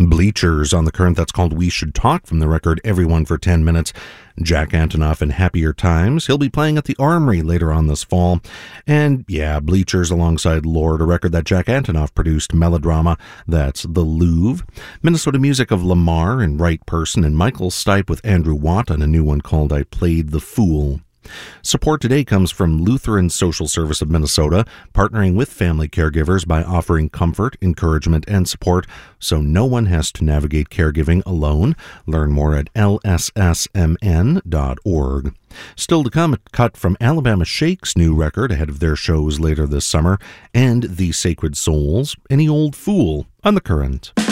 Bleachers on the Current, that's called We Should Talk, from the record Everyone for 10 Minutes. Jack Antonoff in Happier Times. He'll be playing at the Armory later on this fall. And yeah, Bleachers alongside Lord, a record that Jack Antonoff produced, Melodrama, that's The Louvre. Minnesota music of Lamar and Right Person, and Michael Stipe with Andrew Watt on a new one called I Played the Fool. Support today comes from Lutheran Social Service of Minnesota, partnering with family caregivers by offering comfort, encouragement, and support so no one has to navigate caregiving alone. Learn more at lssmn.org. Still to come, a cut from Alabama Shake's new record ahead of their shows later this summer, and The Sacred Souls, Any Old Fool, on The Current.